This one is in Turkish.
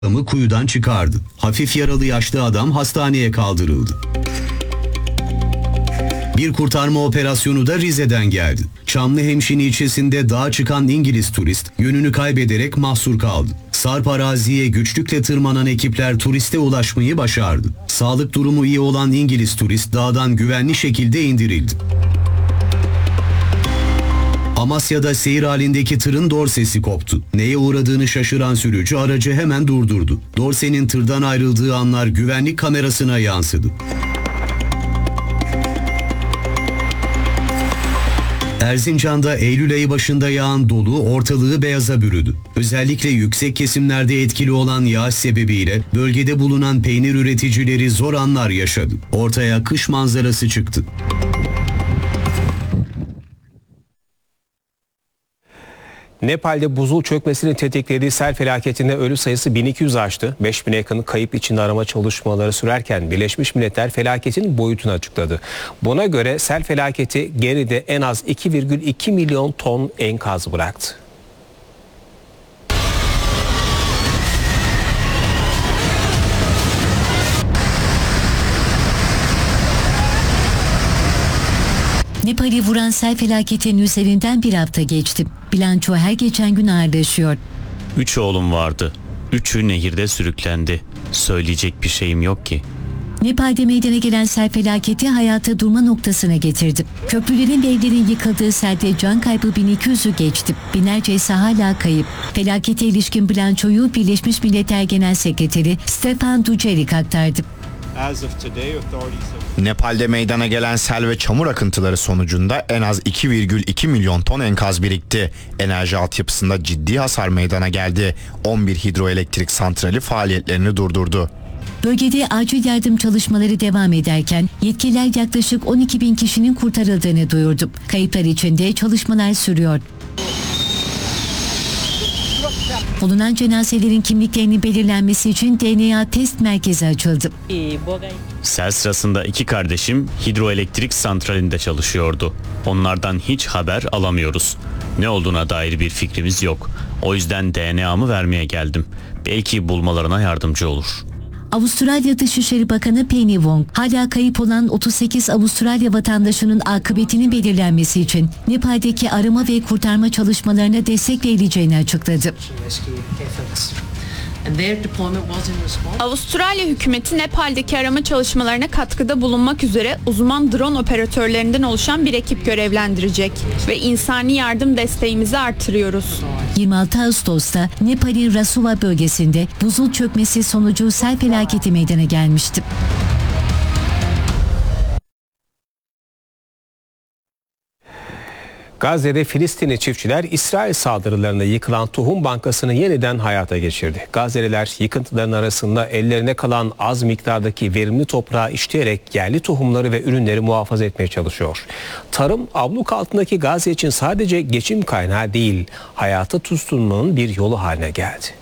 adamı kuyudan çıkardı. Hafif yaralı yaşlı adam hastaneye kaldırıldı. Bir kurtarma operasyonu da Rize'den geldi. Çamlıhemşin ilçesinde dağa çıkan İngiliz turist yönünü kaybederek mahsur kaldı. Sarp araziye güçlükle tırmanan ekipler turiste ulaşmayı başardı. Sağlık durumu iyi olan İngiliz turist dağdan güvenli şekilde indirildi. Amasya'da seyir halindeki tırın dorsesi koptu. Neye uğradığını şaşıran sürücü aracı hemen durdurdu. Dorsenin tırdan ayrıldığı anlar güvenlik kamerasına yansıdı. Erzincan'da Eylül ayı başında yağan dolu ortalığı beyaza bürüdü. Özellikle yüksek kesimlerde etkili olan yağış sebebiyle bölgede bulunan peynir üreticileri zor anlar yaşadı. Ortaya kış manzarası çıktı. Nepal'de buzul çökmesinin tetiklediği sel felaketinde ölü sayısı 1200 aştı. 5000'e yakın kayıp içinde arama çalışmaları sürerken Birleşmiş Milletler felaketin boyutunu açıkladı. Buna göre sel felaketi geride en az 2,2 milyon ton enkaz bıraktı. Nepal'i vuran sel felaketinin üzerinden bir hafta geçti. Bilanço her geçen gün ağırlaşıyor. 3 oğlum vardı. 3'ü nehirde sürüklendi. Söyleyecek bir şeyim yok ki. Nepal'de meydana gelen sel felaketi hayata durma noktasına getirdi. Köprülerin ve evlerin yıkıldığı selde can kaybı 1200'ü geçti. Binlerce ise hala kayıp. Felakete ilişkin bilançoyu Birleşmiş Milletler Genel Sekreteri Stefan Dujarric aktardı. Nepal'de meydana gelen sel ve çamur akıntıları sonucunda en az 2,2 milyon ton enkaz birikti. Enerji altyapısında ciddi hasar meydana geldi. 11 hidroelektrik santrali faaliyetlerini durdurdu. Bölgede acil yardım çalışmaları devam ederken yetkililer yaklaşık 12.000 kişinin kurtarıldığını duyurdu. Kayıplar içinde çalışmalar sürüyor. Bulunan cenazelerin kimliklerinin belirlenmesi için DNA test merkezi açıldı. Sel sırasında 2 kardeşim hidroelektrik santralinde çalışıyordu. Onlardan hiç haber alamıyoruz. Ne olduğuna dair bir fikrimiz yok. O yüzden DNA'mı vermeye geldim. Belki bulmalarına yardımcı olur. Avustralya Dışişleri Bakanı Penny Wong, hala kayıp olan 38 Avustralya vatandaşının akıbetinin belirlenmesi için Nepal'deki arama ve kurtarma çalışmalarına destek verileceğini açıkladı. Avustralya hükümeti Nepal'deki arama çalışmalarına katkıda bulunmak üzere uzman drone operatörlerinden oluşan bir ekip görevlendirecek ve insani yardım desteğimizi artırıyoruz. 26 Ağustos'ta Nepal'in Rasuva bölgesinde buzul çökmesi sonucu sel felaketi meydana gelmişti. Gazze'de Filistinli çiftçiler İsrail saldırılarında yıkılan tohum bankasını yeniden hayata geçirdi. Gazze'liler yıkıntıların arasında ellerine kalan az miktardaki verimli toprağı işleyerek yerli tohumları ve ürünleri muhafaza etmeye çalışıyor. Tarım, abluk altındaki Gazze için sadece geçim kaynağı değil, hayata tutunmanın bir yolu haline geldi.